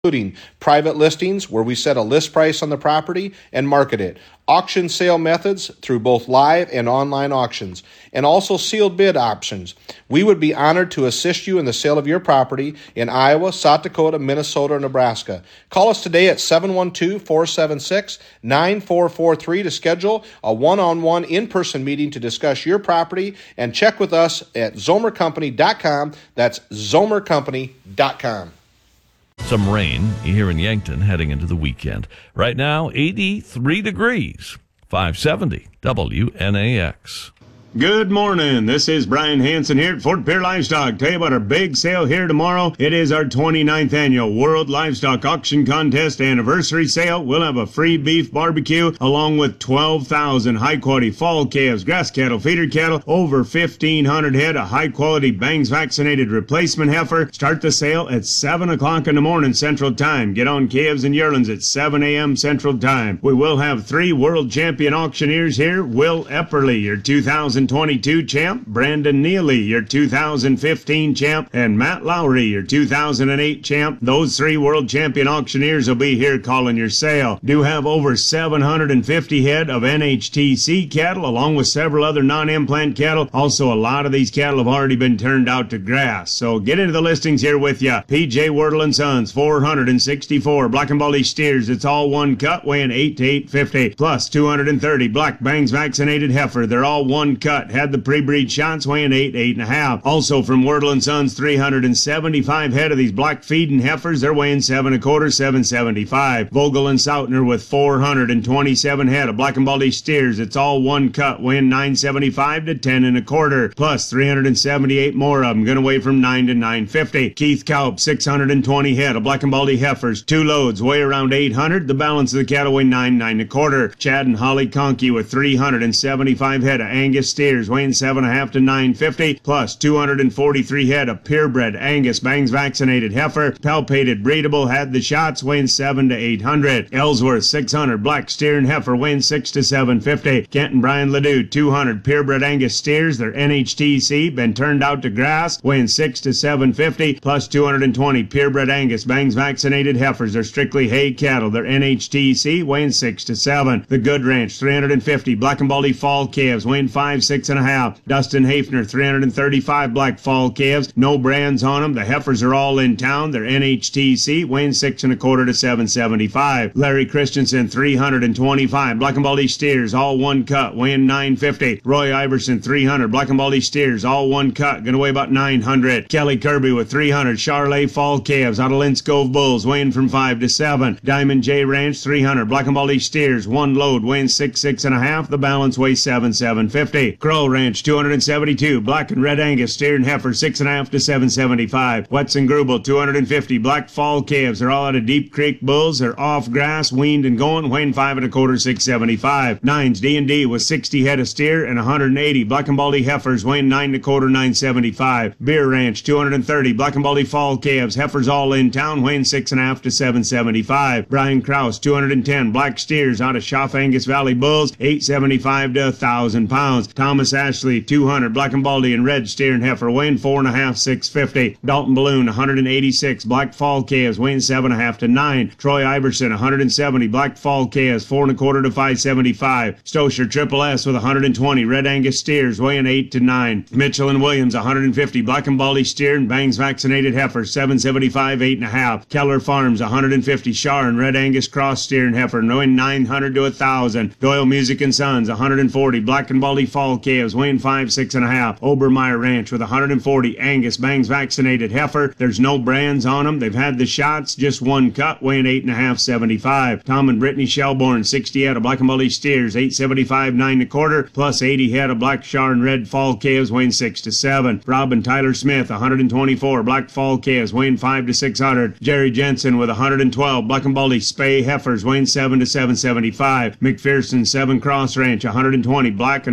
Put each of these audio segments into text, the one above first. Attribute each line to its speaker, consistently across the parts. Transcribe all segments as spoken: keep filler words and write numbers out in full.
Speaker 1: including private listings where we set a list price on the property and market it, auction sale methods through both live and online auctions, and also sealed bid options. We would be honored to assist you in the sale of your property in Iowa, South Dakota, Minnesota, or Nebraska. Call us today at seven one two, four seven six, nine four four three to schedule a one-on-one in-person meeting to discuss your property, and check with us at zomer company dot com. That's zomer company dot com.
Speaker 2: Some rain here in Yankton heading into the weekend. Right now, eighty-three degrees, five seventy W N A X.
Speaker 3: Good morning. This is Brian Hansen here at Fort Pierre Livestock. Tell you about our big sale here tomorrow. It is our twenty-ninth annual World Livestock Auction Contest anniversary sale. We'll have a free beef barbecue along with twelve thousand high-quality fall calves, grass cattle, feeder cattle, over fifteen hundred head of high-quality Bangs vaccinated replacement heifer. Start the sale at seven o'clock in the morning Central Time. Get on calves and yearlings at seven a.m. Central Time. We will have three world champion auctioneers here. Will Epperly, your two thousand twenty-two champ, Brandon Neely, your two thousand fifteen champ, and Matt Lowry, your two thousand eight champ. Those three world champion auctioneers will be here calling your sale. Do have over seven hundred fifty head of N H T C cattle, along with several other non-implant cattle. Also, a lot of these cattle have already been turned out to grass. So get into the listings here with you. P J Wordle and Sons, four hundred sixty-four black and baldy steers. It's all one cut, weighing eight to eight fifty, plus two hundred thirty black Bangs vaccinated heifer. They're all one cut. Had the pre-breed shots, weighing eight, eight and a half. Also from Wordle and Sons, three hundred seventy-five head of these black feeding heifers. They're weighing seven and a quarter, seven seventy-five. Vogel and Sautner with four hundred twenty-seven head of black and baldy steers. It's all one cut, weighing nine seventy-five to ten and a quarter. Plus three hundred seventy-eight more of them, gonna weigh from nine to nine fifty. Keith Kaup, six hundred twenty head of black and baldy heifers. Two loads, weigh around eight hundred. The balance of the cattle weigh nine, nine and a quarter. Chad and Holly Conkey with three hundred seventy-five head of Angus steers, weighing seven and a half to nine fifty, plus two hundred forty-three head of purebred Angus Bangs vaccinated heifer, palpated breedable, had the shots, weighing seven to eight hundred. Ellsworth, six hundred black steer and heifer, weighing six to seven fifty. Kent and Brian Ledoux, two hundred purebred Angus steers, they're N H T C, been turned out to grass, weighing six to seven fifty, plus two hundred twenty purebred Angus Bangs vaccinated heifers, they're strictly hay cattle, they're N H T C, weighing six to seven. The Good Ranch, three hundred fifty black and baldy fall calves, weighing five, six and a half. Dustin Hafner, three hundred thirty-five black fall calves, no brands on them. The heifers are all in town. They're N H T C, weighing six and a quarter to seven seventy-five. Larry Christensen, three hundred twenty-five black and baldy steers, all one cut, weighing nine fifty. Roy Iverson, three hundred black and baldy steers, all one cut, gonna weigh about nine hundred. Kelly Kirby with three hundred Charlet fall calves out of Lintz Cove bulls, weighing from five to seven. Diamond J Ranch, three hundred black and baldy steers, one load, weighing six, six and a half. The balance weighs seven, seven fifty. Kroll Ranch, two hundred seventy-two black and red Angus steer and heifer, six and a half to seven seventy-five. Wetson Grubel, two hundred fifty black fall calves. They're all out of Deep Creek bulls. They're off grass, weaned and going, weighing five and a quarter, six seventy-five. Nines D and D with sixty head of steer and one hundred eighty black and baldy heifers, weighing nine and a quarter, nine seventy-five. Beer Ranch, two hundred thirty black and baldy fall calves. Heifers all in town, weighing six and a half to seven seventy-five. Brian Kraus, two hundred ten black steers out of Schaff Angus Valley bulls, eight seventy-five to one thousand pounds. Thomas Ashley, two hundred black and baldy and red steer and heifer, weighing four and a half, six fifty. Dalton Balloon, one hundred eighty-six black fall calves, weighing seven and a half to nine. Troy Iverson, one hundred seventy black fall calves, four and a quarter to five seventy-five. Stosher Triple S with one hundred twenty red Angus steers, weighing eight to nine. Mitchell and Williams, one hundred fifty black and baldy steer and Bangs vaccinated heifer, seven seventy-five, eight and a half. Keller Farms, one hundred fifty Char and red Angus cross steer and heifer, weighing nine hundred to one thousand. Doyle Music and Sons, one hundred forty black and baldy fall calves, weighing five, six and a half. Obermeyer Ranch with one hundred forty Angus Bangs vaccinated heifer. There's no brands on them. They've had the shots, just one cut, weighing eight and a half, seventy-five. Tom and Brittany Shelbourne, sixty head of black and baldy steers, eight seventy-five, nine and a quarter, plus eighty head of black Char and red fall calves, weighing six to seven. Rob and Tyler Smith, one hundred twenty-four black fall calves, weighing five to six hundred. Jerry Jensen with one hundred twelve black and baldy spay heifers, weighing seven to seven seventy-five. McPherson, seven Cross Ranch, one hundred twenty black and a few black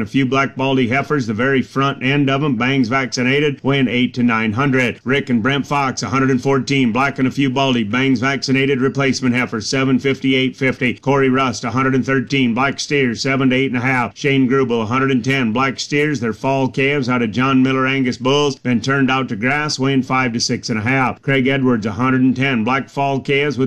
Speaker 3: black baldy heifers, the very front end of them, bangs vaccinated, weighing eight to nine hundred. Rick and Brent Fox, one hundred fourteen, black and a few baldy, bangs vaccinated, replacement heifers, seven fifty, eight fifty. Corey Rust, one hundred thirteen, black steers, seven to eight and a half. Shane Grubel, one hundred ten, black steers, they're fall calves out of John Miller Angus bulls, been turned out to grass, weighing five to six and a half. Craig Edwards, one hundred ten, black fall calves with